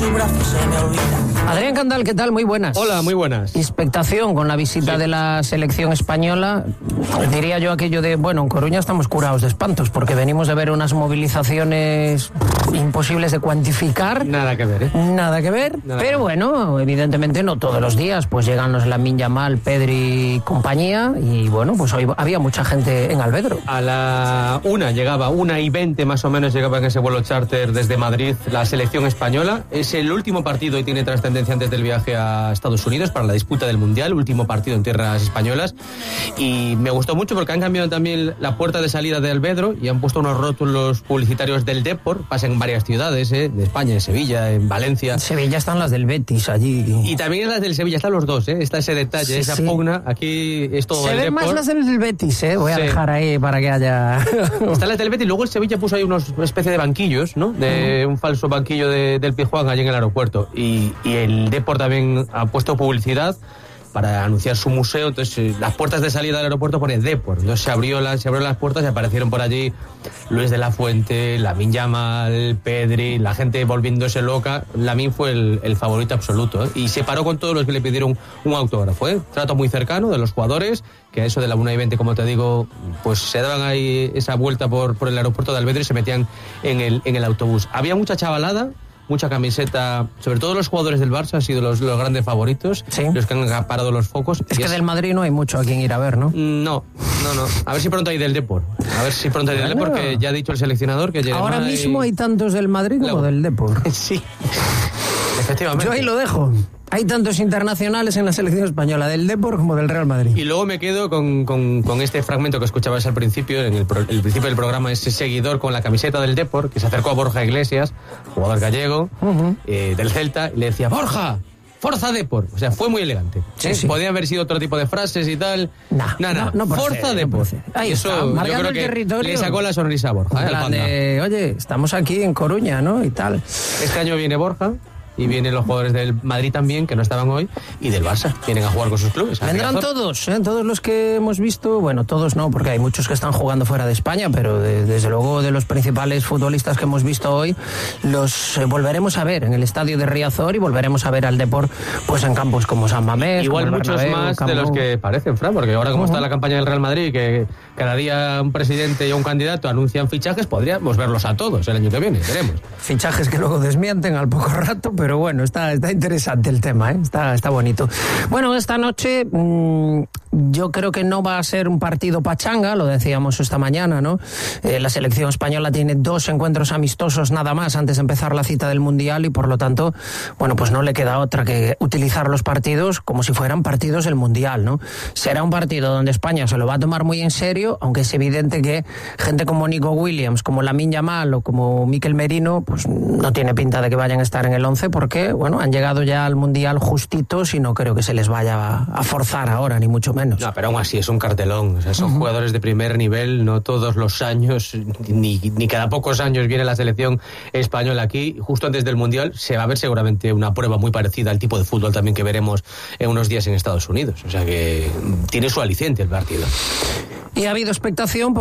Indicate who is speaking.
Speaker 1: su brazo se me olvida.
Speaker 2: Adrián Candal, ¿qué tal? Muy buenas.
Speaker 3: Hola, muy buenas.
Speaker 2: Expectación con la visita de la selección española. Diría yo aquello de, bueno, en Coruña estamos curados de espantos porque venimos de ver unas movilizaciones imposibles de cuantificar.
Speaker 3: Nada que ver, ¿eh?
Speaker 2: Nada que ver, pero bueno, evidentemente no todos los días, pues llegan los Lamine Yamal, Pedri y compañía, y bueno, pues hoy había mucha gente en Albedro.
Speaker 3: A la 1:20 más o menos llegaba en ese vuelo charter desde Madrid la selección española. Es el último partido y tiene trascendencia antes del viaje a Estados Unidos para la disputa del Mundial, último partido en tierras españolas, y me gustó mucho porque han cambiado también la puerta de salida de Albedro y han puesto unos rótulos publicitarios del Depor. Pasan en varias ciudades, de España, en Sevilla, en Valencia.
Speaker 2: En Sevilla están las del Betis allí.
Speaker 3: Y también las del Sevilla, están los dos, está ese detalle,
Speaker 2: Sí,
Speaker 3: esa
Speaker 2: sí.
Speaker 3: pugna. Aquí es todo
Speaker 2: Se
Speaker 3: el
Speaker 2: ven
Speaker 3: Depor.
Speaker 2: más las del Betis, voy a
Speaker 3: Sí.
Speaker 2: dejar ahí para que haya...
Speaker 3: Están las del Betis, luego el Sevilla puso ahí una especie de banquillos, ¿no? De un falso banquillo del Pizjuán allí en el aeropuerto. Y el Depor también ha puesto publicidad para anunciar su museo. Entonces las puertas de salida del aeropuerto pone Depor. Entonces se abrieron las puertas y aparecieron por allí Luis de la Fuente, Lamine Yamal, Pedri, la gente volviéndose loca. Lamine fue el favorito absoluto, y se paró con todos los que le pidieron un autógrafo, trato muy cercano de los jugadores, que a eso de la 1:20, como te digo, pues se daban ahí esa vuelta por el aeropuerto de Albedro y se metían en el autobús. Había mucha chavalada, mucha camiseta, sobre todo los jugadores del Barça han sido los grandes favoritos,
Speaker 2: Sí.
Speaker 3: los que han acaparado los focos.
Speaker 2: Es que del Madrid no hay mucho a quien ir a ver, ¿no?
Speaker 3: No. A ver si pronto hay del Depor. Que ya ha dicho el seleccionador que
Speaker 2: Ahora mismo hay tantos del Madrid como
Speaker 3: Luego.
Speaker 2: del Depor.
Speaker 3: Sí, efectivamente.
Speaker 2: Yo ahí lo dejo. Hay tantos internacionales en la selección española, del Depor como del Real Madrid.
Speaker 3: Y luego me quedo con este fragmento que escuchabas al principio, el principio del programa, ese seguidor con la camiseta del Depor, que se acercó a Borja Iglesias, jugador gallego, del Celta, y le decía: ¡Borja! ¡Forza Depor! O sea, fue muy elegante.
Speaker 2: Sí, sí.
Speaker 3: Podía haber sido otro tipo de frases y tal.
Speaker 2: No
Speaker 3: ¡Forza Depor!
Speaker 2: Ahí
Speaker 3: Eso
Speaker 2: está,
Speaker 3: yo
Speaker 2: marcando
Speaker 3: creo
Speaker 2: el
Speaker 3: que
Speaker 2: territorio.
Speaker 3: le sacó la sonrisa a Borja,
Speaker 2: En
Speaker 3: al
Speaker 2: plan
Speaker 3: panda.
Speaker 2: de, oye, estamos aquí en Coruña, ¿no? Y tal.
Speaker 3: Este año viene Borja y vienen los jugadores del Madrid también, que no estaban hoy, y del Barça. Vienen a jugar con sus clubes.
Speaker 2: Vendrán todos, todos los que hemos visto. Bueno, todos no, porque hay muchos que están jugando fuera de España, pero desde luego de los principales futbolistas que hemos visto hoy, los volveremos a ver en el estadio de Riazor y volveremos a ver al Depor pues en campos como San Mamés.
Speaker 3: Igual
Speaker 2: como el
Speaker 3: muchos
Speaker 2: Bernabéu,
Speaker 3: más
Speaker 2: Camp
Speaker 3: de los
Speaker 2: Nou.
Speaker 3: que parecen, Fran, porque ahora como está la campaña del Real Madrid, que cada día un presidente y un candidato anuncian fichajes, podríamos verlos a todos el año que viene, veremos.
Speaker 2: Fichajes que luego desmienten al poco rato, pero bueno, está interesante el tema, está bonito. Bueno, esta noche yo creo que no va a ser un partido pachanga, lo decíamos esta mañana, ¿no? La selección española tiene 2 encuentros amistosos nada más antes de empezar la cita del Mundial y por lo tanto, bueno, pues no le queda otra que utilizar los partidos como si fueran partidos del Mundial, ¿no? Será un partido donde España se lo va a tomar muy en serio, aunque es evidente que gente como Nico Williams, como Lamine Yamal o como Mikel Merino, pues no tiene pinta de que vayan a estar en el 11 porque, bueno, han llegado ya al Mundial justitos y no creo que se les vaya a forzar ahora, ni mucho menos.
Speaker 3: No, pero aún así es un cartelón, o sea, son jugadores de primer nivel, no todos los años, ni cada pocos años viene la selección española aquí. Justo antes del Mundial se va a ver seguramente una prueba muy parecida al tipo de fútbol también que veremos en unos días en Estados Unidos, o sea que tiene su aliciente el partido.
Speaker 2: Y ha habido expectación